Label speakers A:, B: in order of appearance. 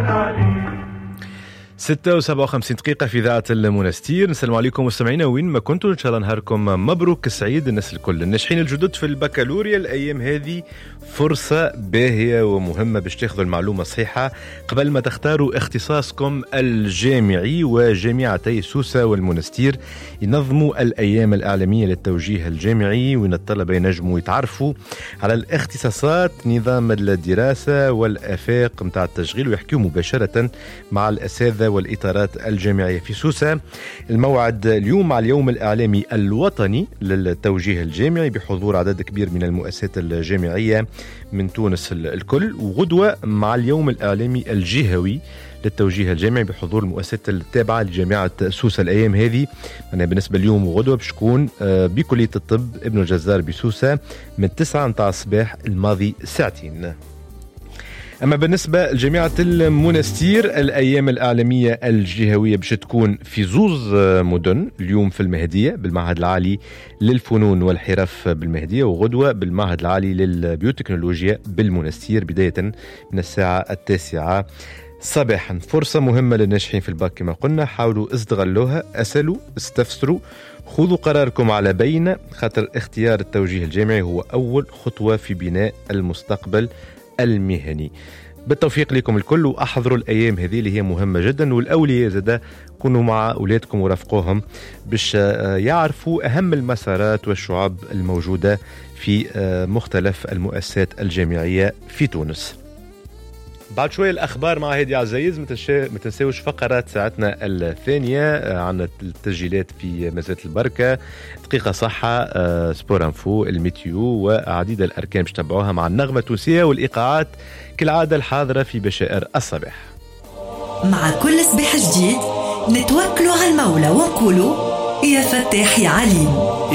A: 6:57 في إذاعة المنستير. نسلم عليكم مستمعينا وين ما كنتوا، إن شاء الله نهاركم مبروك سعيد. الناس الكل الناجحين الجدد في البكالوريا الأيام هذه فرصة باهية ومهمة باش تاخذوا المعلومة الصحيحة قبل ما تختاروا اختصاصكم الجامعي. وجامعتي سوسة والمنستير ينظموا الأيام الإعلامية للتوجيه الجامعي، وين الطلبة ينجموا يتعرفوا على الاختصاصات، نظام الدراسة والآفاق متاع التشغيل، ويحكيوا مباشرة مع الأساتذة والإطارات الجامعية في سوسة. الموعد اليوم مع اليوم الإعلامي الوطني للتوجيه الجامعي بحضور عدد كبير من المؤسسات الجامعية من تونس الكل، وغدوة مع اليوم الإعلامي الجهوي للتوجيه الجامعي بحضور المؤسسات التابعة لجامعة سوسة. الأيام هذه أنا بالنسبة اليوم وغدوة باش تكون بكلية الطب ابن الجزار بسوسة من 9 متاع الصباح الماضي ساعتين. أما بالنسبة لجامعة المنستير الأيام الإعلامية الجهوية باش تكون في زوز مدن، اليوم في المهدية بالمعهد العالي للفنون والحرف بالمهدية، وغدوة بالمعهد العالي للبيوتكنولوجيا بالمنستير بداية من الساعة 9 صباحا. فرصة مهمة للناجحين في الباك كما قلنا، حاولوا استغلوها، أسألوا، استفسروا، خذوا قراركم على بين، خاطر اختيار التوجيه الجامعي هو أول خطوة في بناء المستقبل المهني. بالتوفيق لكم الكل، وأحضروا الأيام هذه اللي هي مهمة جدا، والأولياء زادا كونوا مع أولادكم ورافقوهم باش يعرفوا أهم المسارات والشعاب الموجودة في مختلف المؤسسات الجامعية في تونس. بعد شوية الأخبار مع هادي عزيز. ما تنسوش فقرات ساعتنا الثانية عن التسجيلات في مزارة البركة، دقيقة صحة، سبور انفو، الميتيو، وعديد الأركان باش تتبعوها مع النغمة التونسية، والإيقاعات كالعادة الحاضرة في بشائر الصباح.
B: مع كل صباح جديد نتوكلوا على المولى ونقولوا يا فتاح يا عليم.